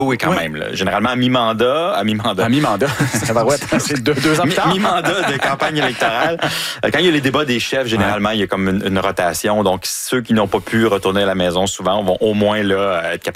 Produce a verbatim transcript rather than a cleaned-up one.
Oui, quand Oui. même. Là. Généralement, à mi-mandat, à mi-mandat. À mi-mandat. c'est deux, deux ans plus tard. Mi-mandat de campagne électorale. Quand il y a les débats des chefs, généralement, ouais. il y a comme une, une rotation. Donc, ceux qui n'ont pas pu retourner à la maison, souvent, vont au moins là, être capables